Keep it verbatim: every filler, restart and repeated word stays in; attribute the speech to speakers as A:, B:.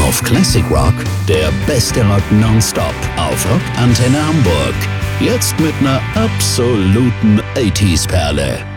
A: auf Classic Rock, der beste Rock nonstop auf Rockantenne Hamburg. Jetzt mit einer absoluten achtziger Perle.